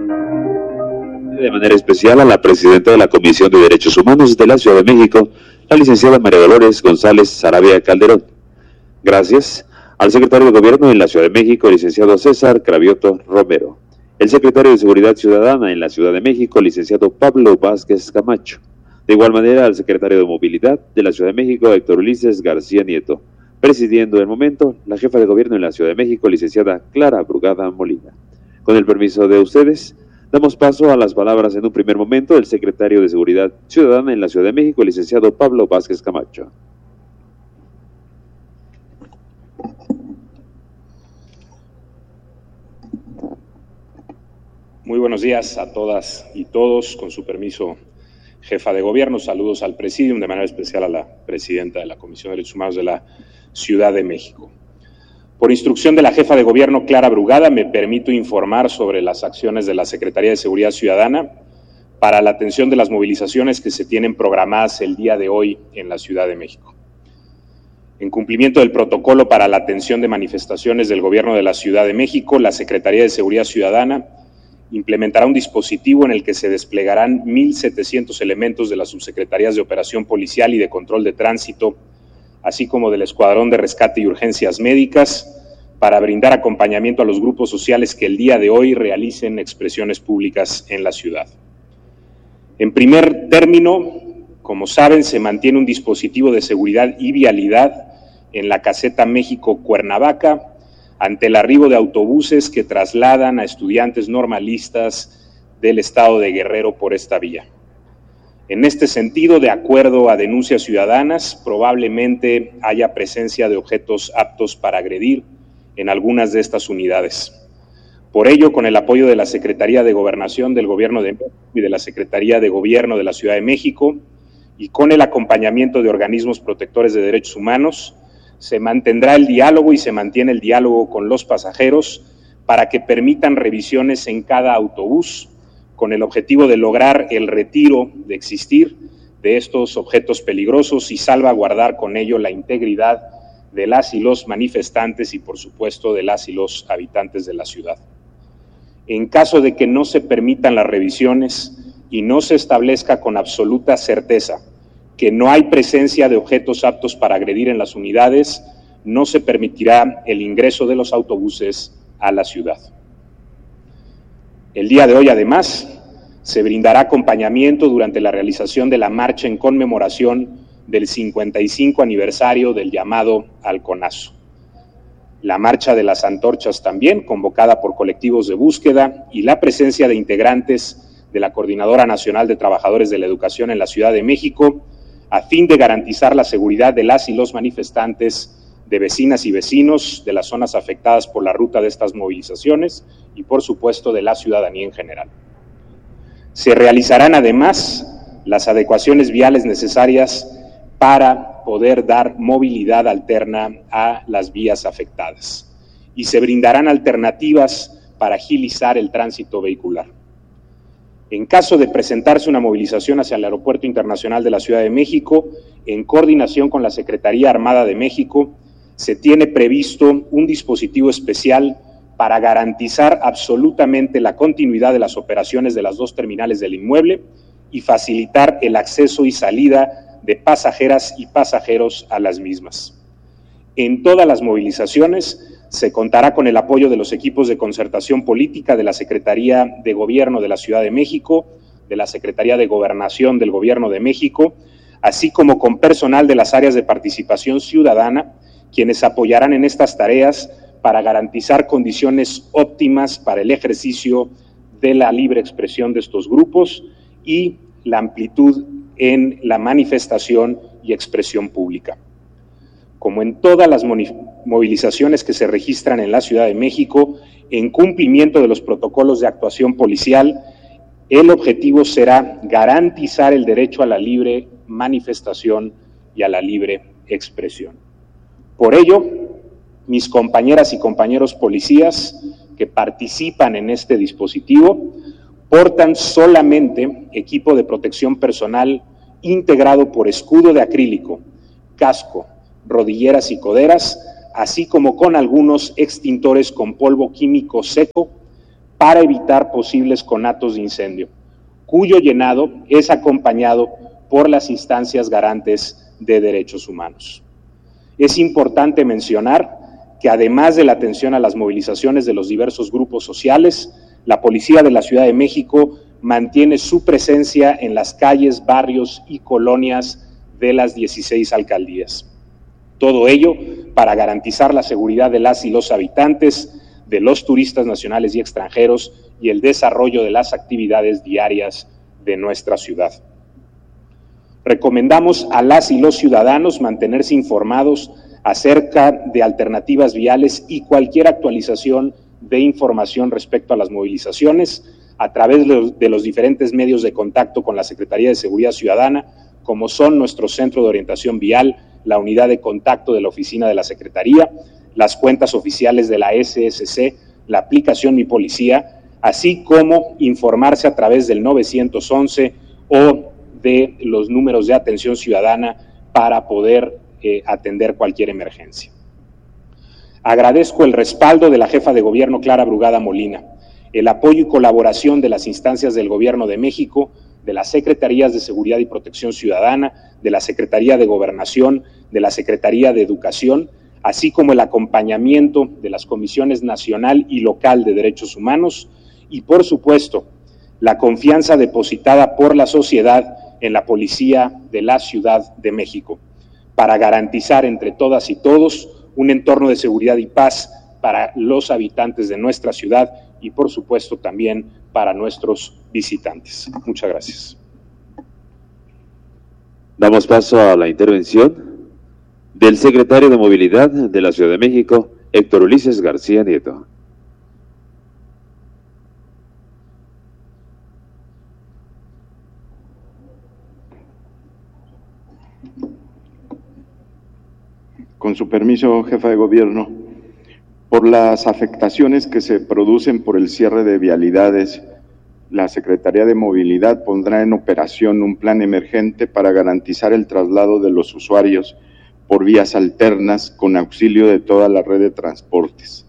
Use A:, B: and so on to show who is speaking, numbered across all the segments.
A: De manera especial a la presidenta de la Comisión de Derechos Humanos de la Ciudad de México, la licenciada María Dolores González Sarabia Calderón. Gracias al secretario de Gobierno en la Ciudad de México, licenciado César Cravioto Romero. El secretario de Seguridad Ciudadana en la Ciudad de México, licenciado Pablo Vázquez Camacho. De igual manera al secretario de Movilidad de la Ciudad de México, Héctor Ulises García Nieto. Presidiendo el momento, la jefa de Gobierno en la Ciudad de México, licenciada Clara Brugada Molina. Con el permiso de ustedes, damos paso a las palabras en un primer momento del secretario de Seguridad Ciudadana en la Ciudad de México, el licenciado Pablo Vázquez Camacho.
B: Muy buenos días a todas y todos. Con su permiso, jefa de Gobierno, saludos al Presidium, de manera especial a la presidenta de la Comisión de Derechos Humanos de la Ciudad de México. Por instrucción de la jefa de Gobierno, Clara Brugada, me permito informar sobre las acciones de la Secretaría de Seguridad Ciudadana para la atención de las movilizaciones que se tienen programadas el día de hoy en la Ciudad de México. En cumplimiento del protocolo para la atención de manifestaciones del Gobierno de la Ciudad de México, la Secretaría de Seguridad Ciudadana implementará un dispositivo en el que se desplegarán 1,700 elementos de las subsecretarías de Operación Policial y de Control de Tránsito, así como del Escuadrón de Rescate y Urgencias Médicas, para brindar acompañamiento a los grupos sociales que el día de hoy realicen expresiones públicas en la ciudad. En primer término, como saben, se mantiene un dispositivo de seguridad y vialidad en la caseta México-Cuernavaca ante el arribo de autobuses que trasladan a estudiantes normalistas del estado de Guerrero por esta vía. En este sentido, de acuerdo a denuncias ciudadanas, probablemente haya presencia de objetos aptos para agredir en algunas de estas unidades. Por ello, con el apoyo de la Secretaría de Gobernación del Gobierno de México y de la Secretaría de Gobierno de la Ciudad de México, y con el acompañamiento de organismos protectores de derechos humanos, se mantendrá el diálogo y se mantiene el diálogo con los pasajeros para que permitan revisiones en cada autobús, con el objetivo de lograr el retiro de existir de estos objetos peligrosos y salvaguardar con ello la integridad de las y los manifestantes y, por supuesto, de las y los habitantes de la ciudad. En caso de que no se permitan las revisiones y no se establezca con absoluta certeza que no hay presencia de objetos aptos para agredir en las unidades, no se permitirá el ingreso de los autobuses a la ciudad. El día de hoy, además, se brindará acompañamiento durante la realización de la marcha en conmemoración del 55 aniversario del llamado Halconazo. La marcha de las antorchas también, convocada por colectivos de búsqueda, y la presencia de integrantes de la Coordinadora Nacional de Trabajadores de la Educación en la Ciudad de México, a fin de garantizar la seguridad de las y los manifestantes, de vecinas y vecinos de las zonas afectadas por la ruta de estas movilizaciones y, por supuesto, de la ciudadanía en general. Se realizarán, además, las adecuaciones viales necesarias para poder dar movilidad alterna a las vías afectadas y se brindarán alternativas para agilizar el tránsito vehicular. En caso de presentarse una movilización hacia el Aeropuerto Internacional de la Ciudad de México, en coordinación con la Secretaría Armada de México, se tiene previsto un dispositivo especial para garantizar absolutamente la continuidad de las operaciones de las dos terminales del inmueble y facilitar el acceso y salida de pasajeras y pasajeros a las mismas. En todas las movilizaciones se contará con el apoyo de los equipos de concertación política de la Secretaría de Gobierno de la Ciudad de México, de la Secretaría de Gobernación del Gobierno de México, así como con personal de las áreas de participación ciudadana, quienes apoyarán en estas tareas para garantizar condiciones óptimas para el ejercicio de la libre expresión de estos grupos y la amplitud en la manifestación y expresión pública. Como en todas las movilizaciones que se registran en la Ciudad de México, en cumplimiento de los protocolos de actuación policial, el objetivo será garantizar el derecho a la libre manifestación y a la libre expresión. Por ello, mis compañeras y compañeros policías que participan en este dispositivo portan solamente equipo de protección personal integrado por escudo de acrílico, casco, rodilleras y coderas, así como con algunos extintores con polvo químico seco para evitar posibles conatos de incendio, cuyo llenado es acompañado por las instancias garantes de derechos humanos. Es importante mencionar que además de la atención a las movilizaciones de los diversos grupos sociales, la Policía de la Ciudad de México mantiene su presencia en las calles, barrios y colonias de las 16 alcaldías. Todo ello para garantizar la seguridad de las y los habitantes, de los turistas nacionales y extranjeros y el desarrollo de las actividades diarias de nuestra ciudad. Recomendamos a las y los ciudadanos mantenerse informados acerca de alternativas viales y cualquier actualización de información respecto a las movilizaciones a través de los diferentes medios de contacto con la Secretaría de Seguridad Ciudadana, como son nuestro Centro de Orientación Vial, la unidad de contacto de la oficina de la Secretaría, las cuentas oficiales de la SSC, la aplicación Mi Policía, así como informarse a través del 911 o de los números de atención ciudadana para poder atender cualquier emergencia. Agradezco el respaldo de la jefa de gobierno Clara Brugada Molina, el apoyo y colaboración de las instancias del Gobierno de México, de las Secretarías de Seguridad y Protección Ciudadana, de la Secretaría de Gobernación, de la Secretaría de Educación, así como el acompañamiento de las Comisiones Nacional y Local de Derechos Humanos y, por supuesto, la confianza depositada por la sociedad en la Policía de la Ciudad de México, para garantizar entre todas y todos un entorno de seguridad y paz para los habitantes de nuestra ciudad y, por supuesto, también para nuestros visitantes. Muchas gracias.
A: Damos paso a la intervención del secretario de Movilidad de la Ciudad de México, Héctor Ulises García Nieto.
C: Con su permiso, jefa de gobierno, por las afectaciones que se producen por el cierre de vialidades, la Secretaría de Movilidad pondrá en operación un plan emergente para garantizar el traslado de los usuarios por vías alternas con auxilio de toda la red de transportes,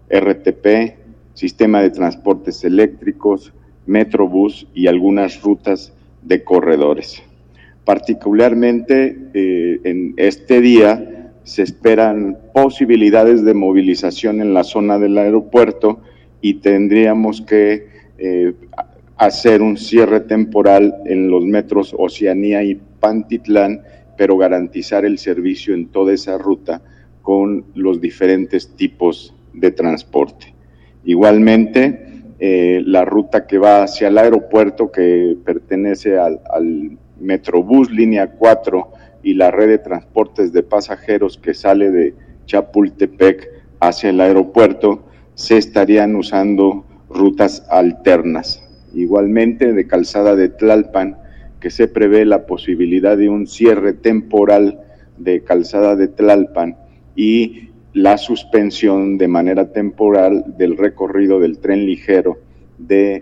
C: RTP, sistema de transportes eléctricos, Metrobús y algunas rutas de corredores. Particularmente en este día se esperan posibilidades de movilización en la zona del aeropuerto y tendríamos que hacer un cierre temporal en los metros Oceanía y Pantitlán, pero garantizar el servicio en toda esa ruta con los diferentes tipos de transporte. Igualmente, la ruta que va hacia el aeropuerto, que pertenece al Metrobús Línea 4, y la red de transportes de pasajeros que sale de Chapultepec hacia el aeropuerto, se estarían usando rutas alternas. Igualmente, de Calzada de Tlalpan, que se prevé la posibilidad de un cierre temporal de Calzada de Tlalpan y la suspensión de manera temporal del recorrido del tren ligero de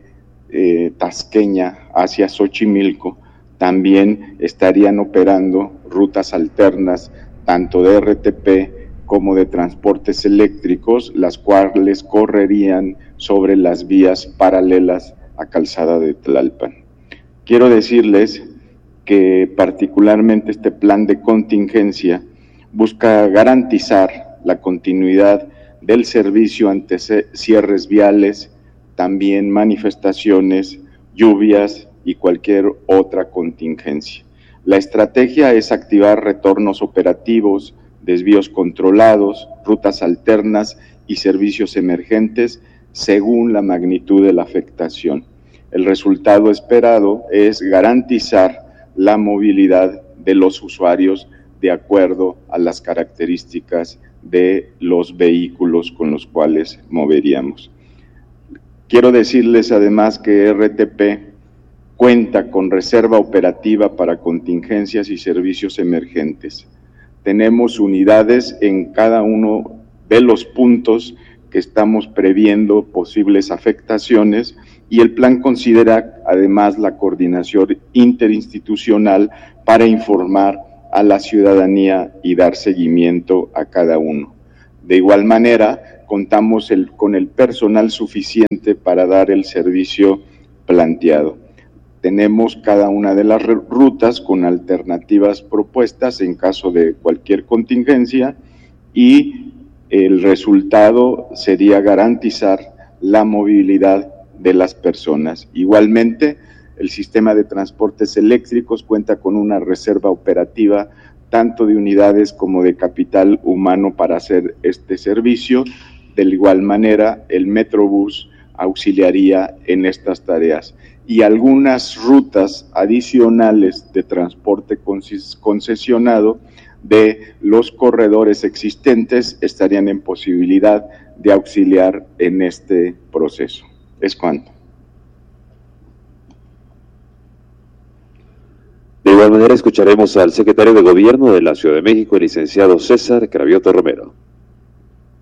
C: Tasqueña hacia Xochimilco. También estarían operando rutas alternas, tanto de RTP como de transportes eléctricos, las cuales correrían sobre las vías paralelas a Calzada de Tlalpan. Quiero decirles que particularmente este plan de contingencia busca garantizar la continuidad del servicio ante cierres viales, también manifestaciones, lluvias y cualquier otra contingencia. La estrategia es activar retornos operativos, desvíos controlados, rutas alternas y servicios emergentes según la magnitud de la afectación. El resultado esperado es garantizar la movilidad de los usuarios de acuerdo a las características de los vehículos con los cuales moveríamos. Quiero decirles además que RTP cuenta con reserva operativa para contingencias y servicios emergentes. Tenemos unidades en cada uno de los puntos que estamos previendo posibles afectaciones y el plan considera además la coordinación interinstitucional para informar a la ciudadanía y dar seguimiento a cada uno. De igual manera, contamos con el personal suficiente para dar el servicio planteado. Tenemos cada una de las rutas con alternativas propuestas en caso de cualquier contingencia, y el resultado sería garantizar la movilidad de las personas. Igualmente, el sistema de transportes eléctricos cuenta con una reserva operativa tanto de unidades como de capital humano para hacer este servicio. De igual manera, el Metrobús auxiliaría en estas tareas, y algunas rutas adicionales de transporte concesionado de los corredores existentes estarían en posibilidad de auxiliar en este proceso. Es cuanto.
A: De igual manera, escucharemos al secretario de Gobierno de la Ciudad de México, el licenciado César Cravioto Romero.